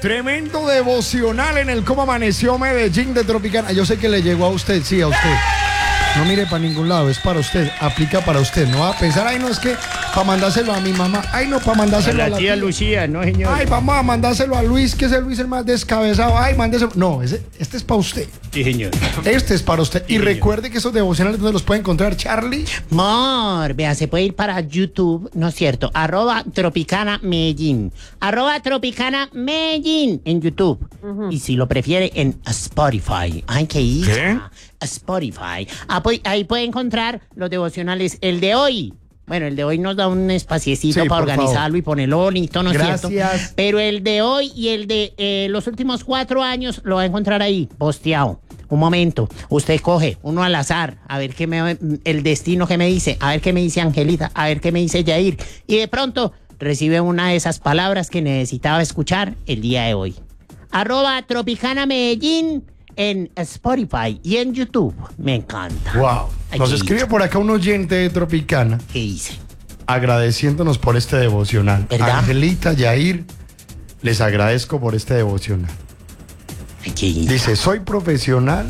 Tremendo devocional en el Cómo Amaneció Medellín de Tropicana. Yo sé que le llegó a usted, sí, a usted. No mire para ningún lado, es para usted, aplica para usted. No va a pensar, ay, no, es que para mandárselo a mi mamá, ay, no, para mandárselo a la tía Lucía, no, señor. Ay, vamos a mandárselo a Luis, que es el Luis el más descabezado. Ay, mándeselo. No, este es para usted. Sí, señor. Este es para usted. Sí, y señor. recuerde que esos devocionales, ¿dónde los puede encontrar, Charlie? Mor, vea, se puede ir para YouTube, ¿no es cierto? @Tropicana Medellín. @Tropicana Medellín en YouTube. Y si lo prefiere, en Spotify. Ay, qué hija. ¿Qué? Spotify. Ahí puede encontrar los devocionales. El de hoy. Bueno, el de hoy nos da un espaciecito Sí, para por organizarlo favor. y ponerlo bonito, ¿no es cierto? Gracias. Pero el de hoy y el de los últimos 4 años lo va a encontrar ahí, posteado. Un momento, usted coge uno al azar, a ver el destino que me dice, a ver qué me dice Angelita, a ver qué me dice Yair. Y de pronto recibe una de esas palabras que necesitaba escuchar el día de hoy. @Tropicana Medellín en Spotify y en YouTube. Me encanta. Wow. Nos Aquí. escribe por acá un oyente de Tropicana ¿Qué dice? agradeciéndonos por este devocional. ¿Verdad? Angelita, Yair, les agradezco por este devocional. Ay, qué hija. Dice, soy profesional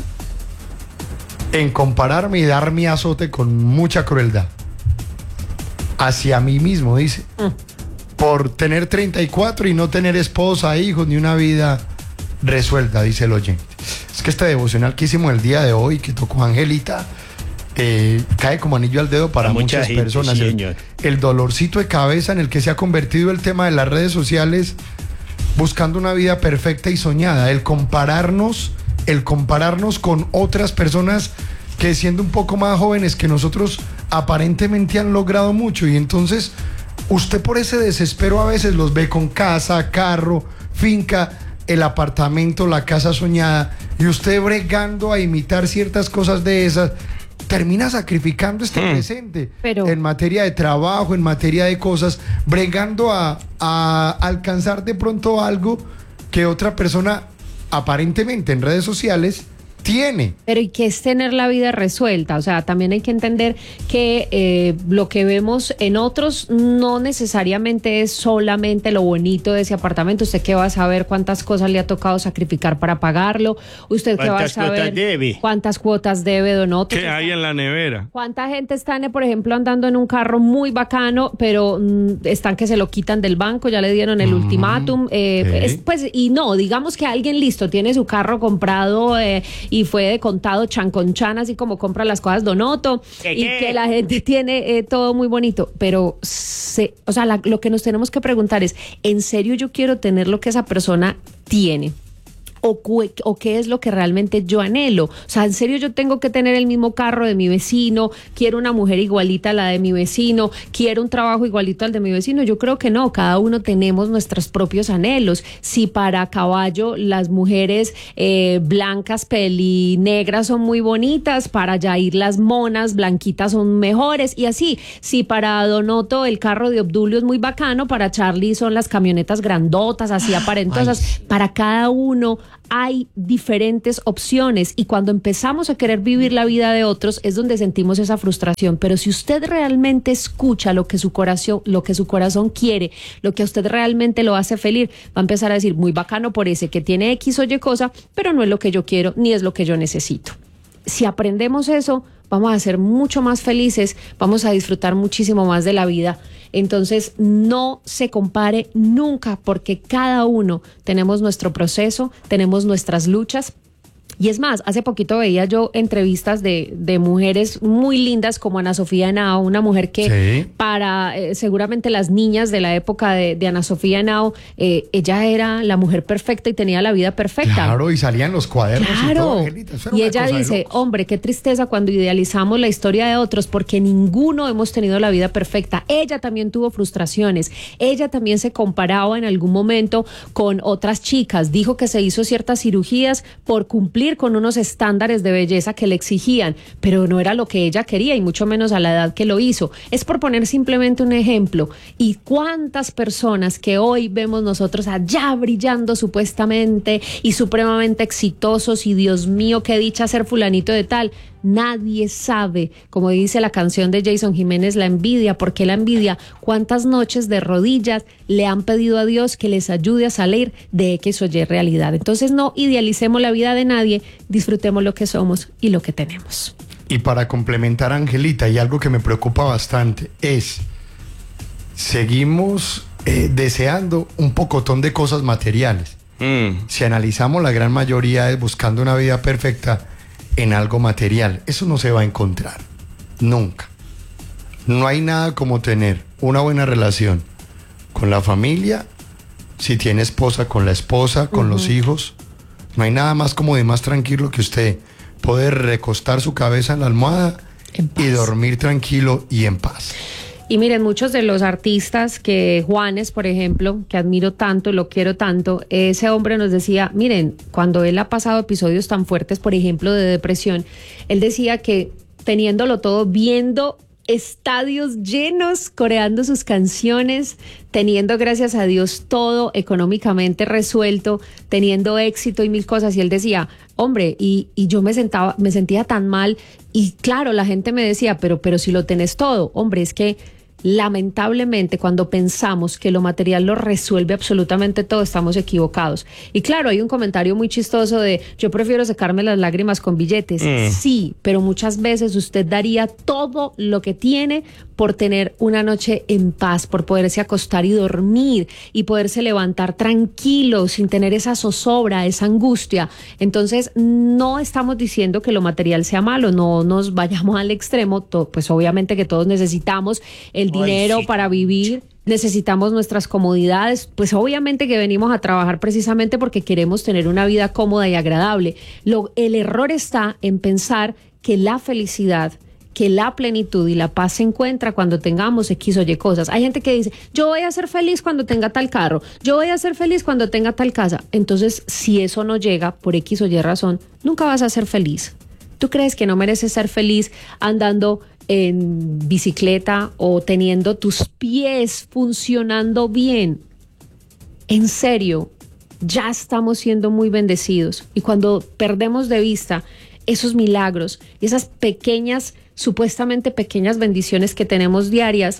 en compararme y dar mi azote con mucha crueldad. Hacia mí mismo, dice. Por tener 34 y no tener esposa, hijos, ni una vida resuelta, dice el oyente. Es que este devocional que hicimos el día de hoy, que tocó Angelita, cae como anillo al dedo para A mucha muchas gente, personas. sí, señor. El dolorcito de cabeza en el que se ha convertido el tema de las redes sociales, buscando una vida perfecta y soñada, el compararnos con otras personas que siendo un poco más jóvenes que nosotros aparentemente han logrado mucho, y entonces usted por ese desespero a veces los ve con casa, carro, finca, el apartamento, la casa soñada, y usted bregando a imitar ciertas cosas de esas, termina sacrificando este presente Pero- en materia de trabajo, en materia de cosas, bregando a alcanzar de pronto algo que otra persona aparentemente en redes sociales tiene. Pero ¿y qué es tener la vida resuelta? O sea, también hay que entender que lo que vemos en otros no necesariamente es solamente lo bonito de ese apartamento. ¿Usted qué va a saber cuántas cosas le ha tocado sacrificar para pagarlo? ¿Usted qué va a ¿Cuántas saber cuotas debe? cuántas cuotas debe, don Otto? ¿Qué hay en la nevera? ¿Cuánta gente está, por ejemplo, andando en un carro muy bacano, pero están que se lo quitan del banco, ya le dieron el ultimátum? Pues, y no, digamos que alguien listo tiene su carro comprado y fue de contado chan con chan, así como compra las cosas Don Otto, y que la gente tiene todo muy bonito, pero o sea, lo que nos tenemos que preguntar es, ¿en serio yo quiero tener lo que esa persona tiene? ¿O qué es lo que realmente yo anhelo? O sea, ¿en serio yo tengo que tener el mismo carro de mi vecino? ¿Quiero una mujer igualita a la de mi vecino? ¿Quiero un trabajo igualito al de mi vecino? Yo creo que no, cada uno tenemos nuestros propios anhelos. Si para Caballo las mujeres blancas, pelinegras son muy bonitas, para Yair las monas blanquitas son mejores, y así. Si para Don Otto el carro de Obdulio es muy bacano, para Charlie son las camionetas grandotas, así aparentosas. Para cada uno hay diferentes opciones, y cuando empezamos a querer vivir la vida de otros es donde sentimos esa frustración. Pero si usted realmente escucha lo que su corazón quiere, lo que a usted realmente lo hace feliz, va a empezar a decir, muy bacano por ese que tiene X o Y cosa, pero no es lo que yo quiero ni es lo que yo necesito. Si aprendemos eso, vamos a ser mucho más felices, vamos a disfrutar muchísimo más de la vida. Entonces, no se compare nunca, porque cada uno tenemos nuestro proceso, tenemos nuestras luchas. Y es más, hace poquito veía yo entrevistas de mujeres muy lindas como Ana Sofía Henao, una mujer que para seguramente las niñas de la época de Ana Sofía Henao, ella era la mujer perfecta y tenía la vida perfecta. Claro, y salían los cuadernos y todo, Claro, Angelita, eso era y una ella cosa de dice, locos. hombre, qué tristeza cuando idealizamos la historia de otros, porque ninguno hemos tenido la vida perfecta. Ella también tuvo frustraciones, ella también se comparaba en algún momento con otras chicas, dijo que se hizo ciertas cirugías por cumplir con unos estándares de belleza que le exigían, pero no era lo que ella quería, y mucho menos a la edad que lo hizo. Es por poner simplemente un ejemplo. Y cuántas personas que hoy vemos nosotros allá brillando supuestamente y supremamente exitosos, y Dios mío, qué dicha ser fulanito de tal, Nadie sabe, como dice la canción de Jason Jiménez, la envidia. ¿Por qué la envidia? ¿Cuántas noches de rodillas le han pedido a Dios que les ayude a salir de X o Y realidad? Entonces no idealicemos la vida de nadie, disfrutemos lo que somos y lo que tenemos. Y para complementar a Angelita, y algo que me preocupa bastante es, seguimos deseando un pocotón de cosas materiales. Si analizamos, la gran mayoría es buscando una vida perfecta en algo material. Eso no se va a encontrar nunca. No hay nada como tener una buena relación con la familia, si tiene esposa, con la esposa, con los hijos. No hay nada más como de más tranquilo que usted poder recostar su cabeza en la almohada y dormir tranquilo y en paz. Y miren, muchos de los artistas que Juanes, por ejemplo, que admiro tanto, lo quiero tanto, ese hombre nos decía, miren, cuando él ha pasado episodios tan fuertes, por ejemplo, de depresión, él decía que teniéndolo todo, viendo estadios llenos, coreando sus canciones, teniendo, gracias a Dios, todo económicamente resuelto, teniendo éxito y mil cosas, y él decía, hombre, y yo me sentía tan mal, y claro, la gente me decía, pero si lo tenés todo, hombre, es que lamentablemente cuando pensamos que lo material lo resuelve absolutamente todo, estamos equivocados. Y claro, hay un comentario muy chistoso de yo prefiero secarme las lágrimas con billetes. Sí, pero muchas veces usted daría todo lo que tiene por tener una noche en paz, por poderse acostar y dormir y poderse levantar tranquilo, sin tener esa zozobra, esa angustia. Entonces, no estamos diciendo que lo material sea malo, no nos vayamos al extremo, pues obviamente que todos necesitamos el dinero para vivir, necesitamos nuestras comodidades, pues obviamente que venimos a trabajar precisamente porque queremos tener una vida cómoda y agradable. El error está en pensar que la felicidad, que la plenitud y la paz se encuentra cuando tengamos X o Y cosas. Hay gente que dice, yo voy a ser feliz cuando tenga tal carro, yo voy a ser feliz cuando tenga tal casa. Entonces, si eso no llega por X o Y razón, nunca vas a ser feliz. ¿Tú crees que no mereces ser feliz andando en bicicleta o teniendo tus pies funcionando bien? En serio, ya estamos siendo muy bendecidos. Y cuando perdemos de vista esos milagros y esas pequeñas, supuestamente pequeñas bendiciones que tenemos diarias,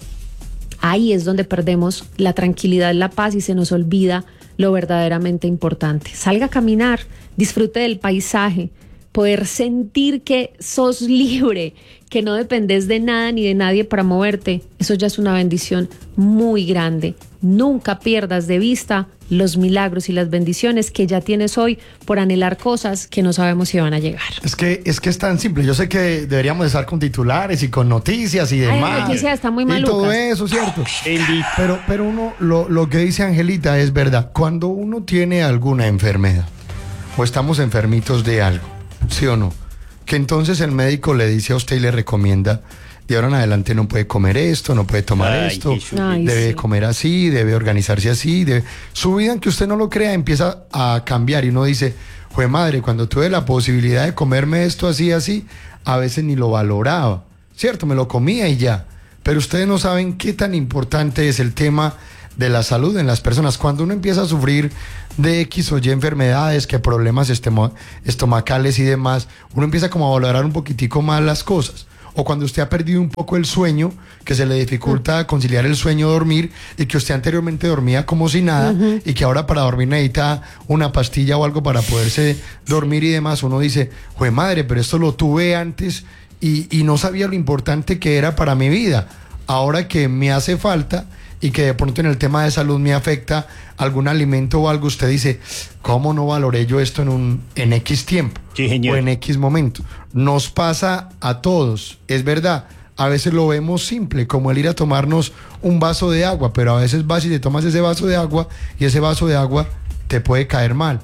ahí es donde perdemos la tranquilidad, la paz y se nos olvida lo verdaderamente importante. Salga a caminar, disfrute del paisaje, poder sentir que sos libre, que no dependes de nada ni de nadie para moverte, eso ya es una bendición muy grande. Nunca pierdas de vista los milagros y las bendiciones que ya tienes hoy por anhelar cosas que no sabemos si van a llegar. Es que es tan simple. Yo sé que deberíamos estar con titulares y con noticias y demás. Las noticias están muy malucas. Y todo eso, ¿cierto? Pero uno, lo que dice Angelita es verdad. Cuando uno tiene alguna enfermedad o estamos enfermitos de algo, ¿sí o no? Que entonces el médico le dice a usted y le recomienda, de ahora en adelante no puede comer esto, no puede tomar esto, debe comer así, debe organizarse así, su vida, aunque usted no lo crea, empieza a cambiar y uno dice, jue madre, cuando tuve la posibilidad de comerme esto así, a veces ni lo valoraba, ¿cierto? Me lo comía y ya, pero ustedes no saben qué tan importante es el tema de la salud en las personas. Cuando uno empieza a sufrir de X o Y enfermedades, que problemas estomacales y demás, uno empieza como a valorar un poquitico más las cosas. O cuando usted ha perdido un poco el sueño, que se le dificulta conciliar el sueño, dormir, y que usted anteriormente dormía como si nada, y que ahora para dormir necesita una pastilla o algo para poderse dormir y demás, uno dice, jue madre, pero esto lo tuve antes y no sabía lo importante que era para mi vida. Ahora que me hace falta y que de pronto en el tema de salud me afecta algún alimento o algo, usted dice, ¿cómo no valoré yo esto en X tiempo? Sí, señor. O en X momento. Nos pasa a todos, es verdad. A veces lo vemos simple, como el ir a tomarnos un vaso de agua, pero a veces vas y te tomas ese vaso de agua y ese vaso de agua te puede caer mal.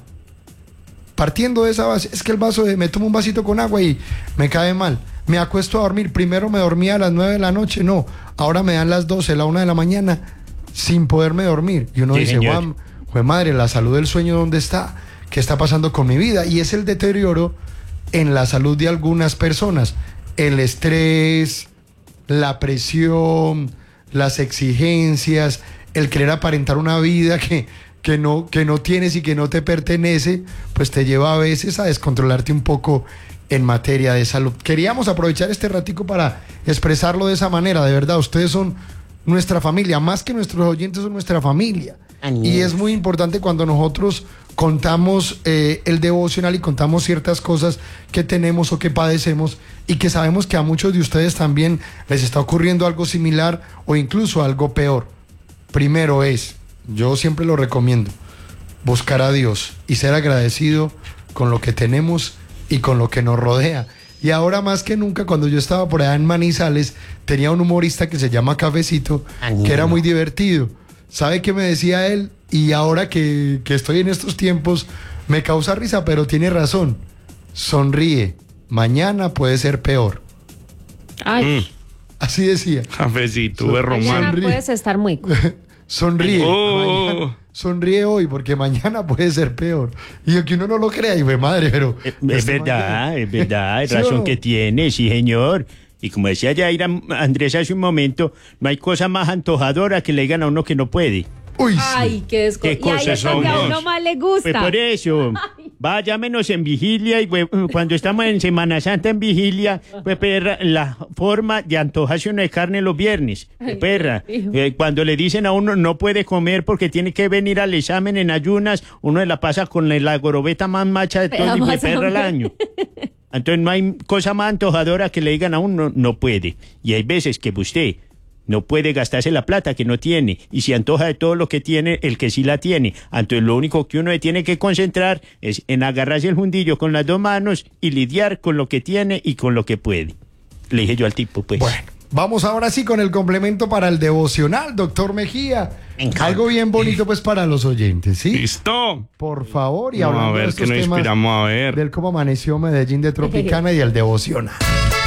Partiendo de esa base, es que me tomo un vasito con agua y me cae mal. Me acuesto a dormir, primero me dormía a las 9 de la noche, no, ahora me dan las 12, la 1 de la mañana, sin poderme dormir. Y uno dice, jue madre, la salud del sueño, ¿dónde está? ¿Qué está pasando con mi vida? Y es el deterioro en la salud de algunas personas. El estrés, la presión, las exigencias, el querer aparentar una vida que que no tienes y que no te pertenece, pues te lleva a veces a descontrolarte un poco en materia de salud. Queríamos aprovechar este ratico para expresarlo de esa manera. De verdad, ustedes son nuestra familia, más que nuestros oyentes son nuestra familia. Y es muy importante cuando nosotros contamos el devocional y contamos ciertas cosas que tenemos o que padecemos y que sabemos que a muchos de ustedes también les está ocurriendo algo similar o incluso algo peor. Primero yo siempre lo recomiendo, buscar a Dios y ser agradecido con lo que tenemos y con lo que nos rodea. Y ahora más que nunca, cuando yo estaba por allá en Manizales, tenía un humorista que se llama Cafecito, que era muy divertido. ¿Sabe qué me decía él? Y ahora que estoy en estos tiempos, me causa risa, pero tiene razón. Sonríe, mañana puede ser peor. Ay. Así decía. Cafecito de román. Mañana puedes estar muy... Sonríe. Sonríe hoy porque mañana puede ser peor. Y yo que uno no lo crea, y fue madre, pero... Es verdad, hay ¿Sí razón o no? que tiene, sí señor. Y como decía Yaira Andrés hace un momento, no hay cosa más antojadora que le digan a uno que no puede. Uy, sí. Ay, qué ¿Qué y ahí cosas es donde a somos? uno más le Pues gusta. por eso, váyamenos en vigilia y cuando estamos en Semana Santa en vigilia, pues perra, la forma de antojarse uno de carne los viernes, perra. Cuando le dicen a uno no puede comer porque tiene que venir al examen en ayunas, uno la pasa con la gorobeta más macha de todo el perra al año. Entonces no hay cosa más antojadora que le digan a uno no puede. Y hay veces que usted no puede gastarse la plata que no tiene y se antoja de todo lo que tiene el que sí la tiene. Entonces lo único que uno tiene que concentrar es en agarrarse el fundillo con las dos manos y lidiar con lo que tiene y con lo que puede. Le dije yo al tipo, pues. Bueno, vamos ahora sí con el complemento para el devocional, doctor Mejía. Algo bien bonito pues para los oyentes, ¿sí? ¿Listo? Por favor, y Vamos hablando a ver de qué estos nos temas inspiramos a ver. del cómo amaneció Medellín de Tropicana y el devocional.